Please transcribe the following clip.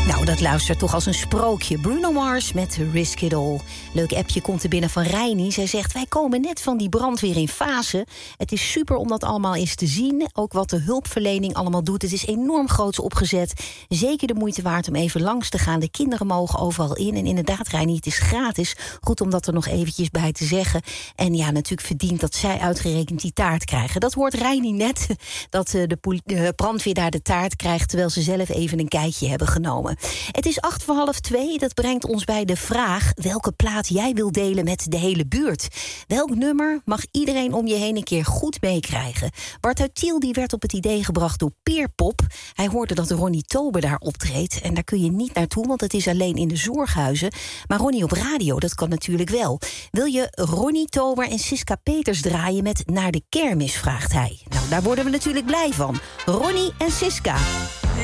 Nou, dat luistert toch als een sprookje. Bruno Mars met Risk It All. Leuk appje komt er binnen van Reini. Zij zegt, wij komen net van die brandweer in fase. Het is super om dat allemaal eens te zien. Ook wat de hulpverlening allemaal doet. Het is enorm groots opgezet. Zeker de moeite waard om even langs te gaan. De kinderen mogen overal in. En inderdaad, Reini, het is gratis. Goed om dat er nog eventjes bij te zeggen. En ja, natuurlijk verdient dat zij uitgerekend die taart krijgen. Dat hoort Reini net. Dat de brandweer daar de taart krijgt, terwijl ze zelf even een kijkje hebben genomen. Het is 1:45. Dat brengt ons bij de vraag welke plaat jij wil delen met de hele buurt. Welk nummer mag iedereen om je heen een keer goed meekrijgen? Bart uit Tiel die werd op het idee gebracht door Peerpop. Hij hoorde dat Ronnie Tober daar optreedt. En daar kun je niet naartoe, want het is alleen in de zorghuizen. Maar Ronnie op radio, dat kan natuurlijk wel. Wil je Ronnie Tober en Siska Peters draaien met Naar de Kermis, vraagt hij. Nou, daar worden we natuurlijk blij van. Ronnie en Siska.